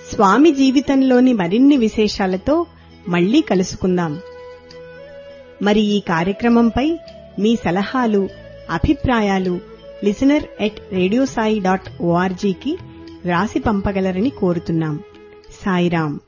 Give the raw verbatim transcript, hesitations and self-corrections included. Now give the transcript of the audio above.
స్వామి జీవితంలోని మరిన్ని విశేషాలతో మళ్లీ కలుసుకుందాం. మరి ఈ కార్యక్రమంపై మీ సలహాలు, అభిప్రాయాలు listener at radio Sai dot ORG కి రాసి పంపగలరని కోరుతున్నాం. సాయిరాం.